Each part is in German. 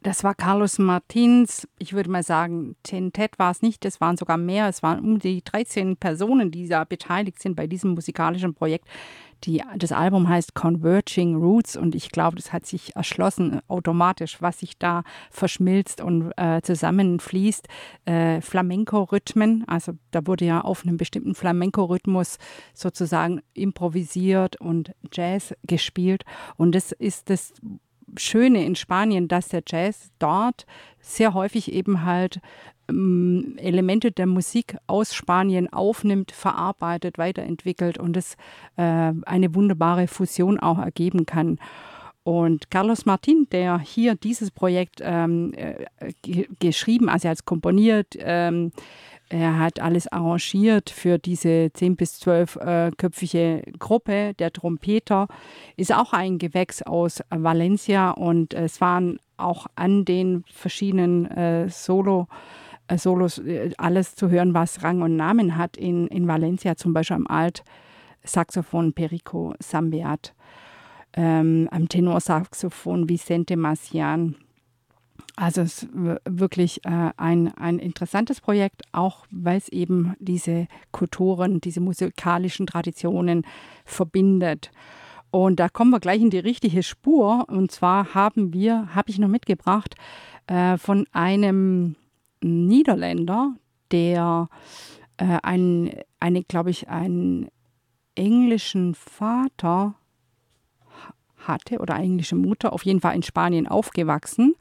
Das war Carlos Martins, ich würde mal sagen, Quintett war es nicht, es waren sogar mehr, es waren um die 13 Personen, die da beteiligt sind bei diesem musikalischen Projekt. Das Album heißt Converging Roots und ich glaube, das hat sich erschlossen automatisch, was sich da verschmilzt und zusammenfließt. Flamenco-Rhythmen, also da wurde ja auf einem bestimmten Flamenco-Rhythmus sozusagen improvisiert und Jazz gespielt und das ist das Schöne in Spanien, dass der Jazz dort sehr häufig eben halt Elemente der Musik aus Spanien aufnimmt, verarbeitet, weiterentwickelt und es eine wunderbare Fusion auch ergeben kann. Und Carlos Martin, der hier dieses Projekt geschrieben, also er hat es komponiert, er hat alles arrangiert für diese 10 bis 12-köpfige Gruppe. Der Trompeter ist auch ein Gewächs aus Valencia und es waren auch an den verschiedenen Solos alles zu hören, was Rang und Namen hat in Valencia, zum Beispiel am Altsaxophon Perico Sambeat, am Tenorsaxophon Vicente Macian. Also es ist wirklich ein interessantes Projekt, auch weil es eben diese Kulturen, diese musikalischen Traditionen verbindet. Und da kommen wir gleich in die richtige Spur. Und zwar habe ich noch mitgebracht von einem Niederländer, der glaube ich, einen englischen Vater hatte oder englische Mutter, auf jeden Fall in Spanien aufgewachsen,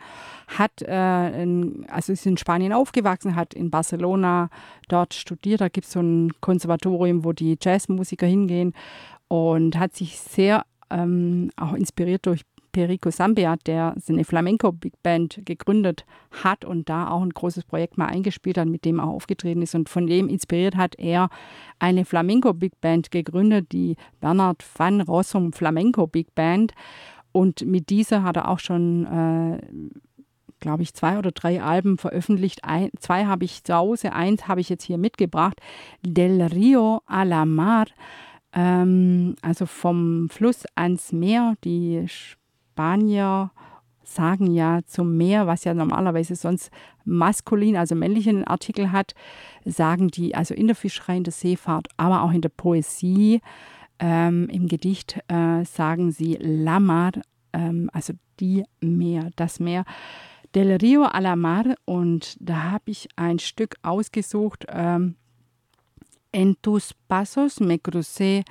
ist in Spanien aufgewachsen, hat in Barcelona dort studiert, da gibt es so ein Konservatorium, wo die Jazzmusiker hingehen und hat sich sehr auch inspiriert durch Perico Sambeat, der seine Flamenco-Big Band gegründet hat und da auch ein großes Projekt mal eingespielt hat, mit dem er auch aufgetreten ist. Und von dem inspiriert hat er eine Flamenco-Big Band gegründet, die Bernard van Rossum Flamenco Big Band. Und mit dieser hat er auch schon, glaube ich, 2 oder 3 Alben veröffentlicht. 2 habe ich zu Hause, 1 habe ich jetzt hier mitgebracht. Del Rio a la Mar, also vom Fluss ans Meer, die Spanier sagen ja zum Meer, was ja normalerweise sonst maskulin, also männlichen Artikel hat, sagen die, also in der Fischerei, in der Seefahrt, aber auch in der Poesie, im Gedicht sagen sie La Mar, also das Meer. Del Rio a la Mar, und da habe ich ein Stück ausgesucht, En tus pasos me crucé,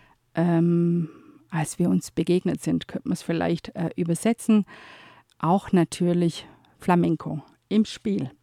als wir uns begegnet sind, könnte man es vielleicht übersetzen. Auch natürlich Flamenco im Spiel.